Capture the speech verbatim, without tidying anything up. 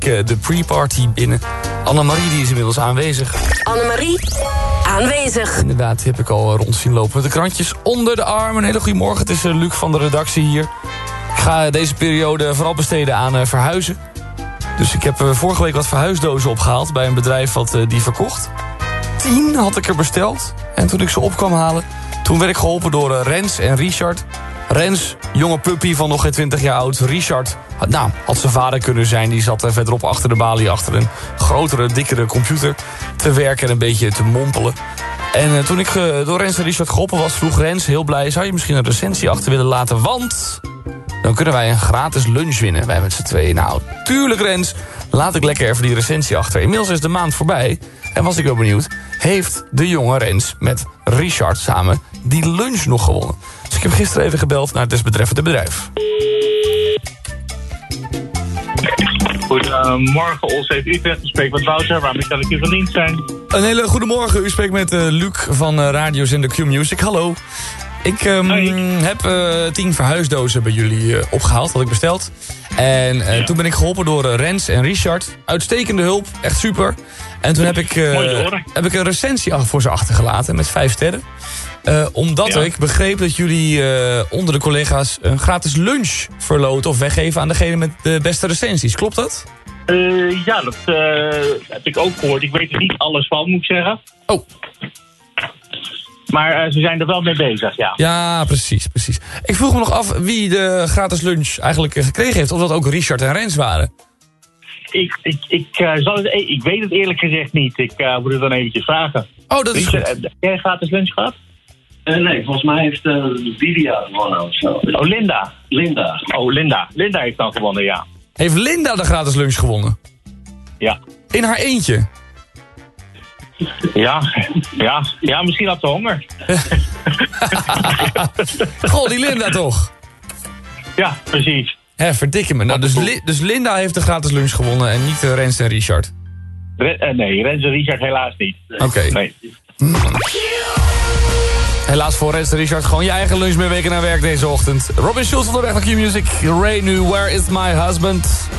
de pre-party binnen. Annemarie die is inmiddels aanwezig. Annemarie, aanwezig. Inderdaad, die heb ik al rond zien lopen met de krantjes onder de arm. Een hele goede morgen, het is Luc van de redactie hier. Ik ga deze periode vooral besteden aan uh, verhuizen. Dus ik heb uh, vorige week wat verhuisdozen opgehaald bij een bedrijf wat uh, die verkocht. Tien had ik er besteld. En toen ik ze op kwam halen, toen werd ik geholpen door uh, Rens en Richard. Rens, jonge puppy van nog geen twintig jaar oud. Richard, nou, had zijn vader kunnen zijn. Die zat uh, verderop achter de balie, achter een grotere, dikkere computer te werken en een beetje te mompelen. En uh, toen ik uh, door Rens en Richard geholpen was, vroeg Rens heel blij: zou je misschien een recensie achter willen laten? Want dan kunnen wij een gratis lunch winnen. Wij met z'n tweeën. Nou, tuurlijk Rens, laat ik lekker even die recensie achter. Inmiddels is de maand voorbij. En was ik wel benieuwd, heeft de jonge Rens met Richard samen die lunch nog gewonnen? Dus ik heb gisteren even gebeld naar het desbetreffende bedrijf. Goedemorgen, Olsheef Utrecht. U spreekt met Wouter. Waarmee kan ik u van dienst zijn? Een hele goede morgen. U spreekt met uh, Luc van uh, Radiozender Q-Music. Hallo. Ik um, heb uh, tien verhuisdozen bij jullie uh, opgehaald, had ik besteld. En uh, ja. toen ben ik geholpen door uh, Rens en Richard. Uitstekende hulp, echt super. En toen heb ik, uh, heb ik een recensie voor ze achtergelaten met vijf sterren. Uh, omdat ja. ik begreep dat jullie uh, onder de collega's een gratis lunch verloten of weggeven aan degene met de beste recensies. Klopt dat? Uh, ja, dat uh, heb ik ook gehoord. Ik weet er niet alles van, moet ik zeggen. Oh. Maar uh, ze zijn er wel mee bezig, ja. Ja, precies, precies. Ik vroeg me nog af wie de gratis lunch eigenlijk gekregen heeft. Of dat ook Richard en Rens waren. Ik, ik, ik, uh, zal het, ik weet het eerlijk gezegd niet. Ik uh, moet het dan eventjes vragen. Oh, dat is Richard, goed. Heb jij gratis lunch gehad? Uh, nee, volgens mij heeft uh, Lydia gewonnen of zo. Oh, Linda. Linda. Oh, Linda. Linda heeft dan gewonnen, ja. Heeft Linda de gratis lunch gewonnen? Ja. In haar eentje? Ja, ja, ja, misschien had ze honger. Goh, die Linda toch? Ja, precies. Hé, verdikke me. Nou, dus, Li- dus Linda heeft de gratis lunch gewonnen en niet uh, Rens en Richard? Re- uh, nee, Rens en Richard helaas niet. Oké. Okay. Nee. Hmm. Helaas voor Rens en Richard gewoon je eigen lunch meeweken naar werk deze ochtend. Robin Schulz van de weg naar Q-Music. Ray nu, Where is my husband?